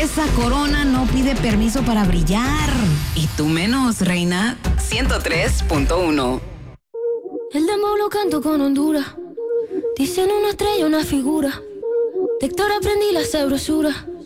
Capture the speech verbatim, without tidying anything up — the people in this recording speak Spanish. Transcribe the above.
Esa corona no pide permiso para brillar. Y tú menos, reina. ciento tres punto uno. El dembow lo canto con Honduras. Dicen una estrella, una figura. De Héctor aprendí la sabrosura.